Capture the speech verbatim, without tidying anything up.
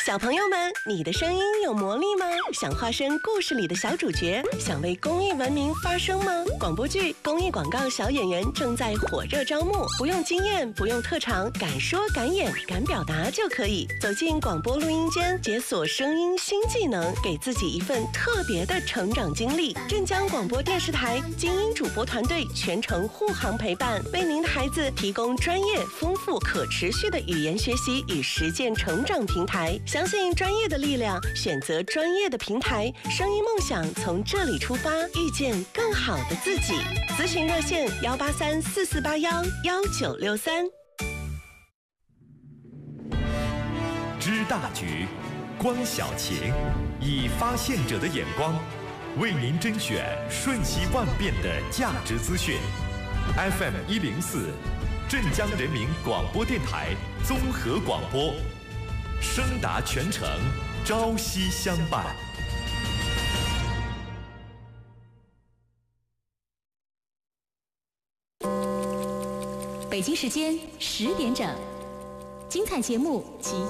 小朋友们，你的声音有魔力吗？想化身故事里的小主角，想为公益文明发声吗？广播剧、公益广告小演员正在火热招募，不用经验，不用特长，敢说敢演敢表达就可以。走进广播录音间，解锁声音新技能，给自己一份特别的成长经历。镇江广播电视台精英主播团队全程护航陪伴，为您的孩子提供专业、丰富、可持续的语言学习与实践成长平台。相信专业的力量，选择专业的平台，声音梦想从这里出发，遇见更好的自己。咨询热线幺八三四四八幺幺九六三。 知大局，观小情，以发现者的眼光，为您甄选瞬息万变的价值资讯。F M 一零四，镇江人民广播电台综合广播，声达全城，朝夕相伴。 北京时间十点整，精彩节目及